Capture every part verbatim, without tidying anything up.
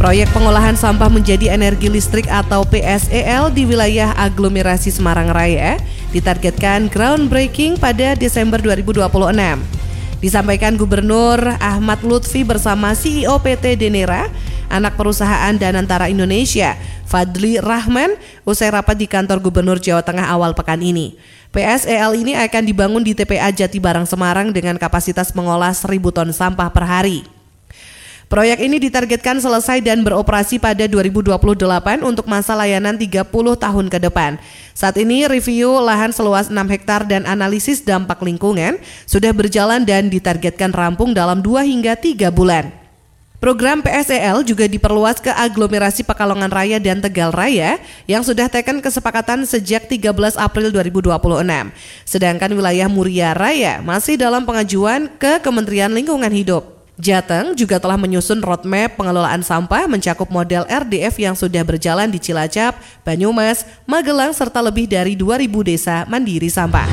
Proyek pengolahan sampah menjadi energi listrik atau P S E L di wilayah aglomerasi Semarang Raya ditargetkan groundbreaking pada Desember dua ribu dua puluh enam. Disampaikan Gubernur Ahmad Lutfi bersama C E O P T Denera, anak perusahaan Danantara Indonesia, Fadli Rahman, usai rapat di kantor Gubernur Jawa Tengah awal pekan ini. P S E L ini akan dibangun di T P A Jatibarang Semarang dengan kapasitas mengolah seribu ton sampah per hari. Proyek ini ditargetkan selesai dan beroperasi pada dua ribu dua puluh delapan untuk masa layanan tiga puluh tahun ke depan. Saat ini review lahan seluas enam hektar dan analisis dampak lingkungan sudah berjalan dan ditargetkan rampung dalam dua hingga tiga bulan. Program P S E L juga diperluas ke aglomerasi Pekalongan Raya dan Tegal Raya yang sudah teken kesepakatan sejak tiga belas April dua ribu dua puluh enam. Sedangkan wilayah Muria Raya masih dalam pengajuan ke Kementerian Lingkungan Hidup. Jateng juga telah menyusun roadmap pengelolaan sampah mencakup model R D F yang sudah berjalan di Cilacap, Banyumas, Magelang serta lebih dari dua ribu desa mandiri sampah.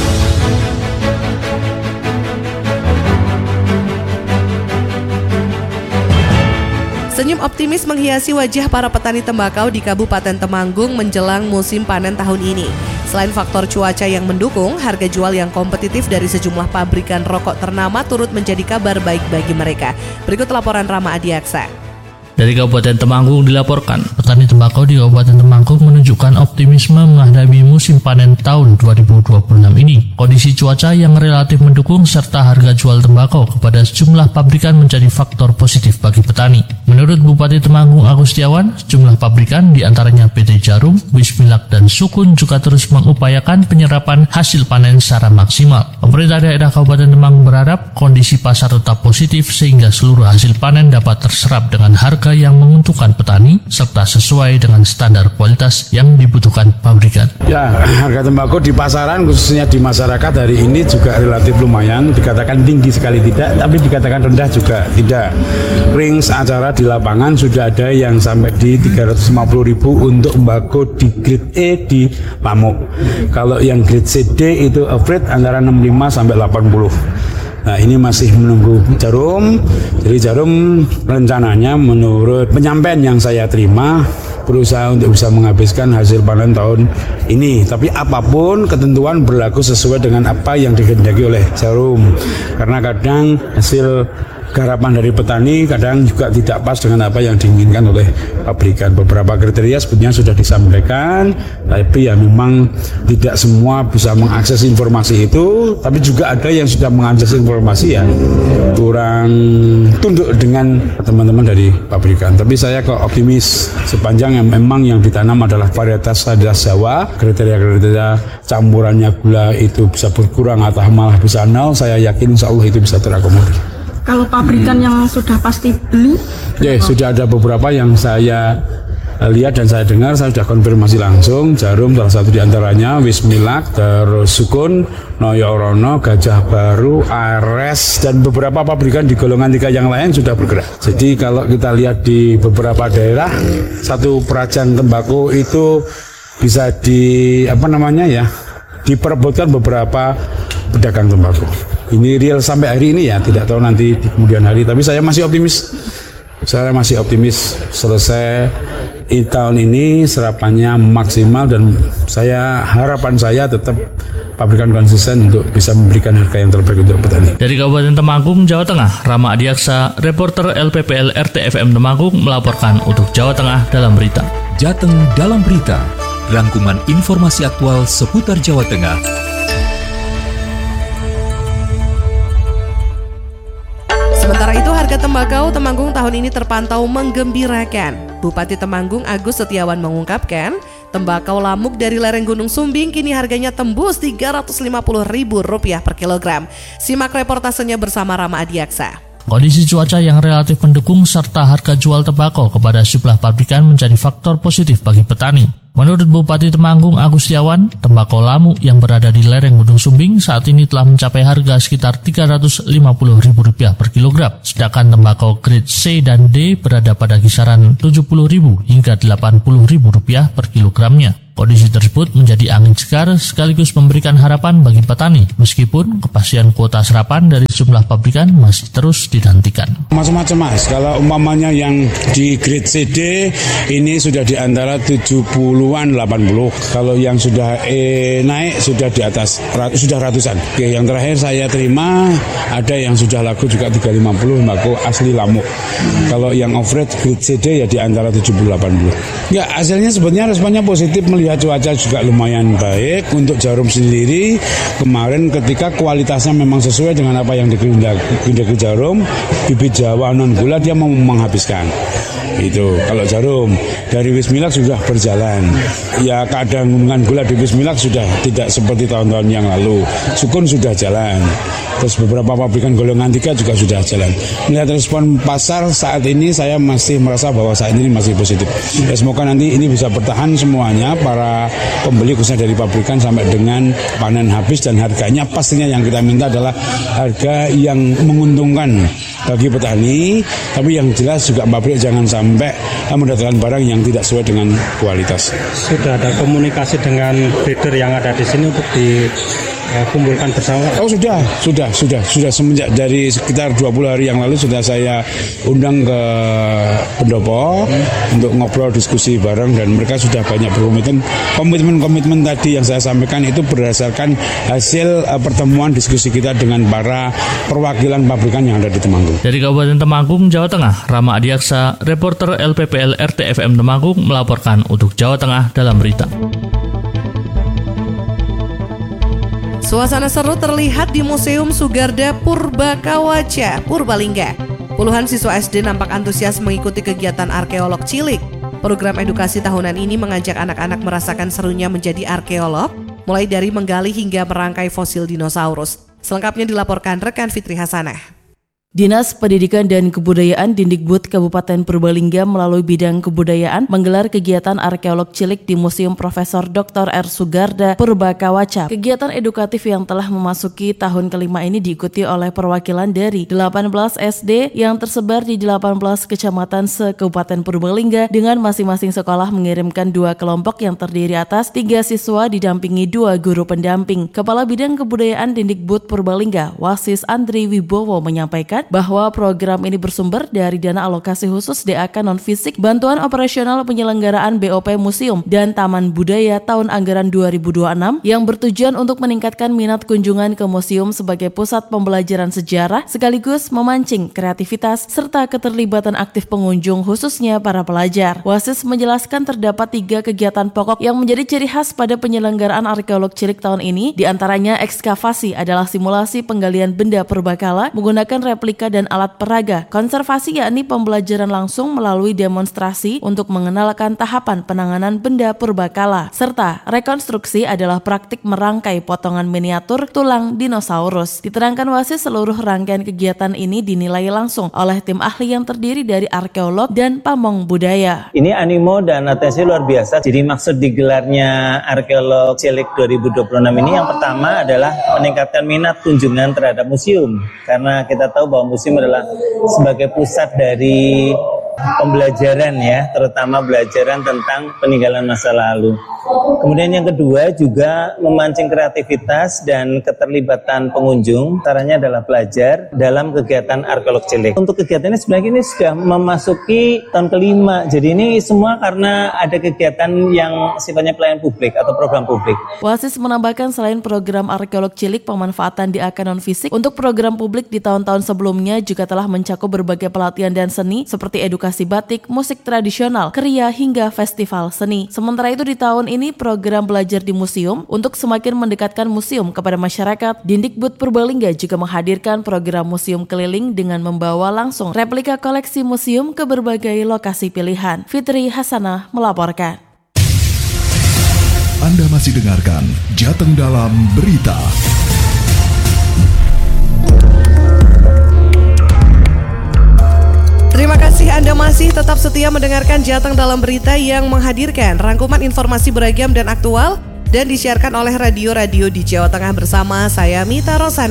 Senyum optimis menghiasi wajah para petani tembakau di Kabupaten Temanggung menjelang musim panen tahun ini. Selain faktor cuaca yang mendukung, harga jual yang kompetitif dari sejumlah pabrikan rokok ternama turut menjadi kabar baik bagi mereka. Berikut laporan Rama Adiaksa. Dari Kabupaten Temanggung dilaporkan, petani tembakau di Kabupaten Temanggung menunjukkan optimisme menghadapi musim panen tahun dua ribu dua puluh enam ini. Kondisi cuaca yang relatif mendukung serta harga jual tembakau kepada sejumlah pabrikan menjadi faktor positif bagi petani. Menurut Bupati Temanggung Agus Setiawan, sejumlah pabrikan diantaranya P T Jarum, Wismilak, dan Sukun juga terus mengupayakan penyerapan hasil panen secara maksimal. Pemerintah daerah Kabupaten Temanggung berharap kondisi pasar tetap positif sehingga seluruh hasil panen dapat terserap dengan harga yang menguntungkan petani serta sesuai dengan standar kualitas yang dibutuhkan pabrikan. Ya, harga tembakau di pasaran khususnya di masyarakat hari ini juga relatif lumayan, dikatakan tinggi sekali tidak, tapi dikatakan rendah juga tidak. Range acara di lapangan sudah ada yang sampai di tiga ratus lima puluh ribu untuk tembakau di grade E di Pamuk. Kalau yang grade C D itu average antara enam puluh lima sampai delapan puluh. Nah, ini masih menunggu jarum. Jadi jarum rencananya menurut penyampaian yang saya terima berusaha untuk bisa menghabiskan hasil panen tahun ini. Tapi apapun ketentuan berlaku sesuai dengan apa yang dikehendaki oleh jarum. Karena kadang hasil garapan dari petani kadang juga tidak pas dengan apa yang diinginkan oleh pabrikan. Beberapa kriteria sebetulnya sudah disampaikan, tapi ya memang tidak semua bisa mengakses informasi itu, tapi juga ada yang sudah mengakses informasi ya kurang tunduk dengan teman-teman dari pabrikan. Tapi saya kok optimis sepanjang yang memang yang ditanam adalah varietas varietas Jawa, kriteria-kriteria campurannya gula itu bisa berkurang atau malah bisa nol, saya yakin insya Allah itu bisa terakomodir. Kalau pabrikan hmm. yang sudah pasti beli? Ya, yeah, sudah ada beberapa yang saya lihat dan saya dengar, saya sudah konfirmasi langsung. Jarum salah satu diantaranya, Wismilak, terus Sukun, Noyorono, Gajah Baru, Ares, dan beberapa pabrikan di golongan tiga yang lain sudah bergerak. Jadi kalau kita lihat di beberapa daerah, satu perajan tembakau itu bisa di apa namanya ya, diperebutkan beberapa pedagang tembakau. Ini real sampai hari ini ya, tidak tahu nanti di kemudian hari, tapi saya masih optimis. Saya masih optimis selesai di tahun ini serapannya maksimal dan saya harapan saya tetap pabrikan konsisten untuk bisa memberikan harga yang terbaik untuk petani. Dari Kabupaten Temanggung, Jawa Tengah, Rama Adiaksa, reporter L P P L R T F M Temanggung melaporkan untuk Jawa Tengah dalam berita. Jateng dalam berita, rangkuman informasi aktual seputar Jawa Tengah. Sementara itu harga tembakau Temanggung tahun ini terpantau menggembirakan. Bupati Temanggung Agus Setiawan mengungkapkan, tembakau lamuk dari lereng Gunung Sumbing kini harganya tembus tiga ratus lima puluh ribu rupiah per kilogram. Simak reportasenya bersama Rama Adiaksa. Kondisi cuaca yang relatif mendukung serta harga jual tembakau kepada sejumlah pabrikan menjadi faktor positif bagi petani. Menurut Bupati Temanggung Agus Setiawan, tembakau lamu yang berada di lereng Gunung Sumbing saat ini telah mencapai harga sekitar tiga ratus lima puluh ribu rupiah per kilogram. Sedangkan tembakau grade C dan D berada pada kisaran tujuh puluh ribu hingga delapan puluh ribu rupiah per kilogramnya. Kondisi tersebut menjadi angin segar sekaligus memberikan harapan bagi petani, meskipun kepastian kuota serapan dari jumlah pabrikan masih terus dinantikan. Macam-macam mas, kalau umpamanya yang di grade C D ini sudah di antara tujuh puluhan delapan puluh, kalau yang sudah E naik sudah di atas, sudah ratusan. Oke, yang terakhir saya terima ada yang sudah laku juga tiga ratus lima puluh sembako asli Lamuk. Hmm. Kalau yang off-road grade C D ya di antara tujuh puluh delapan puluh. Ya hasilnya sebenarnya responnya positif, melihat cuaca juga lumayan baik. Untuk jarum sendiri kemarin ketika kualitasnya memang sesuai dengan apa yang dikehendaki jarum, bibit Jawa non gula dia mau menghabiskan. Itu kalau jarum dari Wismilak sudah berjalan. Ya keadaan dengan gula di Wismilak sudah tidak seperti tahun-tahun yang lalu. Sukun sudah jalan. Terus beberapa pabrikan golongan tiga juga sudah jalan. Melihat respon pasar saat ini saya masih merasa bahwa saat ini masih positif. Ya, semoga nanti ini bisa bertahan semuanya para pembeli khususnya dari pabrikan sampai dengan panen habis, dan harganya pastinya yang kita minta adalah harga yang menguntungkan bagi petani, tapi yang jelas juga pabrik jangan sampai mendatangkan barang yang tidak sesuai dengan kualitas. Sudah ada komunikasi dengan breeder yang ada di sini untuk di ya, kumpulkan bersama? Oh sudah, sudah, sudah, sudah semenjak dari sekitar dua puluh hari yang lalu sudah saya undang ke pendopo hmm. untuk ngobrol diskusi bareng, dan mereka sudah banyak berkomitmen. Komitmen-komitmen tadi yang saya sampaikan itu berdasarkan hasil uh, pertemuan diskusi kita dengan para perwakilan pabrikan yang ada di Temanggung. Dari Kabupaten Temanggung, Jawa Tengah, Rama Adiaksa, reporter L P P L R T F M Temanggung melaporkan untuk Jawa Tengah dalam berita. Suasana seru terlihat di Museum Sugarda Purbakawaca, Purbalingga. Puluhan siswa S D nampak antusias mengikuti kegiatan arkeolog cilik. Program edukasi tahunan ini mengajak anak-anak merasakan serunya menjadi arkeolog, mulai dari menggali hingga merangkai fosil dinosaurus. Selengkapnya dilaporkan rekan Fitri Hasanah. Dinas Pendidikan dan Kebudayaan Dindikbud Kabupaten Purbalingga melalui bidang kebudayaan menggelar kegiatan arkeolog cilik di Museum Profesor Doktor R. Sugarda Purbakawaca. Kegiatan edukatif yang telah memasuki tahun kelima ini diikuti oleh perwakilan dari delapan belas S D yang tersebar di delapan belas kecamatan se-Kabupaten Purbalingga, dengan masing-masing sekolah mengirimkan dua kelompok yang terdiri atas tiga siswa didampingi dua guru pendamping. Kepala Bidang Kebudayaan Dindikbud Purbalingga, Wasis Andri Wibowo, menyampaikan bahwa program ini bersumber dari dana alokasi khusus D A K non-fisik Bantuan Operasional Penyelenggaraan B O P Museum dan Taman Budaya tahun anggaran dua ribu dua puluh enam yang bertujuan untuk meningkatkan minat kunjungan ke museum sebagai pusat pembelajaran sejarah sekaligus memancing kreativitas serta keterlibatan aktif pengunjung khususnya para pelajar. Wasis menjelaskan terdapat tiga kegiatan pokok yang menjadi ciri khas pada penyelenggaraan arkeolog cilik tahun ini, diantaranya ekskavasi adalah simulasi penggalian benda purbakala menggunakan replika dan alat peraga, konservasi yakni pembelajaran langsung melalui demonstrasi untuk mengenalkan tahapan penanganan benda purbakala, serta rekonstruksi adalah praktik merangkai potongan miniatur tulang dinosaurus. Diterangkan Wasis, seluruh rangkaian kegiatan ini dinilai langsung oleh tim ahli yang terdiri dari arkeolog dan pamong budaya. Ini animo dan atensi luar biasa. Jadi maksud digelarnya arkeolog cilik dua ribu dua puluh enam ini yang pertama adalah meningkatkan minat kunjungan terhadap museum, karena kita tahu bahwa museum adalah sebagai pusat dari pembelajaran ya, terutama belajaran tentang peninggalan masa lalu. Kemudian yang kedua juga memancing kreativitas dan keterlibatan pengunjung, caranya adalah belajar dalam kegiatan arkeolog cilik. Untuk kegiatan ini sebenarnya ini sudah memasuki tahun kelima, jadi ini semua karena ada kegiatan yang sifatnya pelayanan publik atau program publik. Wasis menambahkan selain program arkeolog cilik, pemanfaatan D A K non-fisik untuk program publik di tahun-tahun sebelumnya juga telah mencakup berbagai pelatihan dan seni seperti edukasi batik, musik tradisional, kriya hingga festival seni. Sementara itu di tahun ini program belajar di museum untuk semakin mendekatkan museum kepada masyarakat. Dindikbud Purbalingga juga menghadirkan program museum keliling dengan membawa langsung replika koleksi museum ke berbagai lokasi pilihan. Fitri Hasanah melaporkan. Anda masih dengarkan Jateng Dalam Berita. Terima kasih Anda masih tetap setia mendengarkan Jateng Dalam Berita yang menghadirkan rangkuman informasi beragam dan aktual dan disiarkan oleh radio-radio di Jawa Tengah bersama saya Mita Rosana.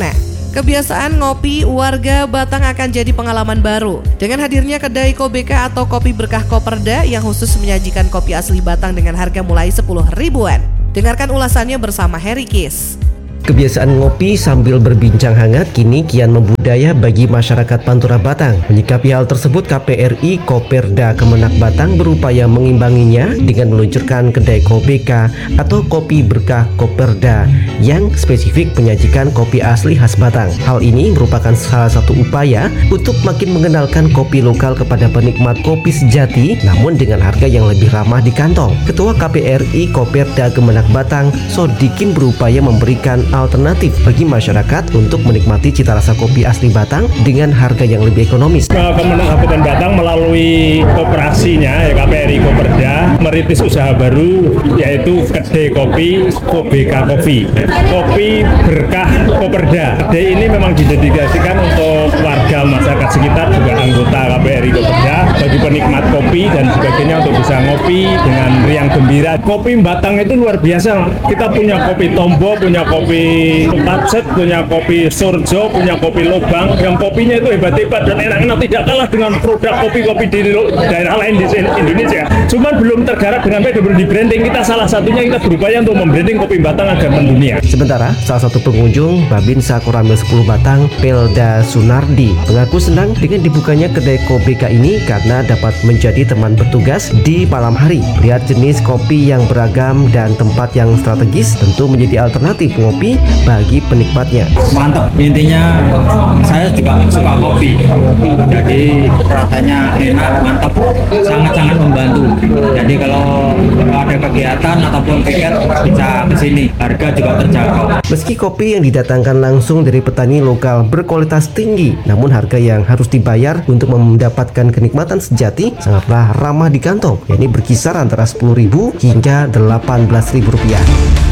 Kebiasaan ngopi warga Batang akan jadi pengalaman baru. Dengan hadirnya kedai Kobeka atau Kopi Berkah Koperda yang khusus menyajikan kopi asli Batang dengan harga mulai sepuluh ribuan. Dengarkan ulasannya bersama Harry Kis. Kebiasaan ngopi sambil berbincang hangat kini kian membudaya bagi masyarakat Pantura Batang. Menyikapi hal tersebut, K P R I Koperda Kemenak Batang berupaya mengimbanginya dengan meluncurkan kedai Kobeka atau Kopi Berkah Koperda yang spesifik menyajikan kopi asli khas Batang. Hal ini merupakan salah satu upaya untuk makin mengenalkan kopi lokal kepada penikmat kopi sejati, namun dengan harga yang lebih ramah di kantong. Ketua K P R I Koperda Kemenak Batang, Sodikin, berupaya memberikan alternatif bagi masyarakat untuk menikmati cita rasa kopi asli Batang dengan harga yang lebih ekonomis. Kemenak Kabupaten Batang melalui kooperasinya ya K P R I Koperda merintis usaha baru yaitu kedai kopi Kobeka Kopi, Kopi Berkah Koperda. Kedai ini memang didedikasikan untuk warga masyarakat sekitar, juga anggota K P R I Koperda, bagi penikmat kopi dan sebagainya untuk bisa ngopi dengan riang gembira. Kopi Batang itu luar biasa. Kita punya kopi Tombo, punya kopi Pacet, punya kopi Surjo, punya kopi Lobang, yang kopinya itu hebat-hebat dan enak-enak, tidak kalah dengan produk kopi-kopi di daerah lain di Indonesia. Cuman belum tergarap dengan baik, belum di branding. Kita salah satunya kita berupaya untuk membranding kopi Batang agar mendunia. Sementara salah satu pengunjung Babinsa Koramil sepuluh Batang, Pelda Sunardi, mengaku senang dengan dibukanya kedai Kobeka ini karena dapat menjadi teman bertugas di malam hari. Lihat jenis kopi yang beragam dan tempat yang strategis tentu menjadi alternatif ngopi bagi penikmatnya. Mantap, intinya saya juga suka kopi, jadi rasanya enak, mantap, sangat-sangat membantu. Jadi kalau ada kegiatan ataupun tiket bisa ke sini, harga juga terjangkau. Meski kopi yang didatangkan langsung dari petani lokal berkualitas tinggi, namun harga yang harus dibayar untuk mendapatkan kenikmatan sejati sangatlah ramah di kantong, yakni berkisar antara sepuluh ribu hingga delapan belas ribu rupiah.